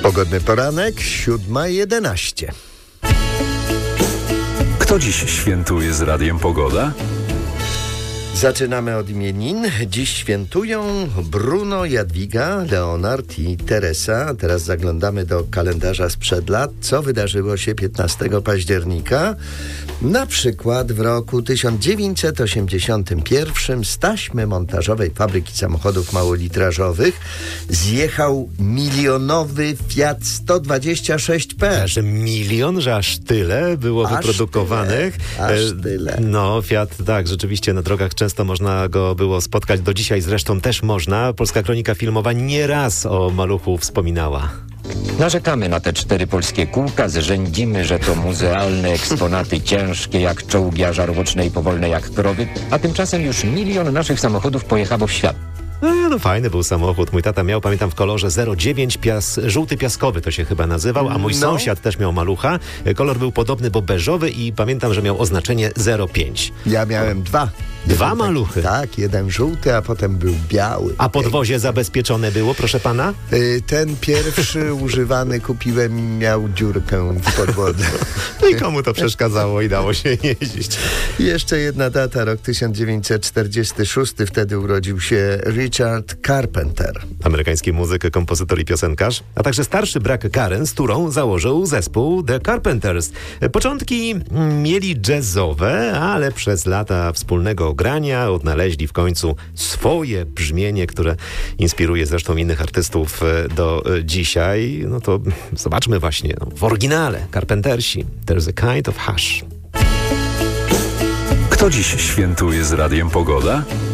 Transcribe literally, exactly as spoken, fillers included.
Pogodny poranek, siódma jedenaście. Kto dziś świętuje z Radiem Pogoda? Zaczynamy od imienin. Dziś świętują Bruno, Jadwiga, Leonard i Teresa. Teraz zaglądamy do kalendarza sprzed lat. Co wydarzyło się piętnastego października? Na przykład w roku tysiąc dziewięćset osiemdziesiątym pierwszym z taśmy montażowej fabryki samochodów małolitrażowych zjechał milionowy Fiat sto dwadzieścia sześć P. Że milion, że aż tyle było Aż wyprodukowanych. Tyle, aż tyle. No, Fiat, tak, rzeczywiście na drogach często można go było spotkać. Do dzisiaj zresztą też można. Polska Kronika Filmowa nieraz o maluchu wspominała. Narzekamy na te cztery polskie kółka, zrzędzimy, że to muzealne eksponaty ciężkie jak czołgi, a żarłoczne i powolne jak krowy, a tymczasem już milion naszych samochodów pojechało w świat. No, no fajny był samochód. Mój tata miał, pamiętam, w kolorze zero dziewięć, pias, żółty piaskowy to się chyba nazywał, a mój No. sąsiad też miał malucha. Kolor był podobny, bo beżowy i pamiętam, że miał oznaczenie zero pięć. Ja miałem dwa. Dwa Jeden maluchy? Tak, jeden żółty, a potem był biały. A podwozie zabezpieczone było, proszę pana? Y, Ten pierwszy używany kupiłem i miał dziurkę w podwodze. No i komu to przeszkadzało i dało się jeździć. Jeszcze jedna data, rok tysiąc dziewięćset czterdziesty szósty. Wtedy urodził się Richard Carpenter. Amerykański muzyk, kompozytor i piosenkarz, a także starszy brat Karen, z którą założył zespół The Carpenters. Początki mieli jazzowe, ale przez lata wspólnego grania odnaleźli w końcu swoje brzmienie, które inspiruje zresztą innych artystów do dzisiaj. No to zobaczmy właśnie no, w oryginale Carpentersi. There's a kind of hush. Kto dziś świętuje z Radiem Pogoda?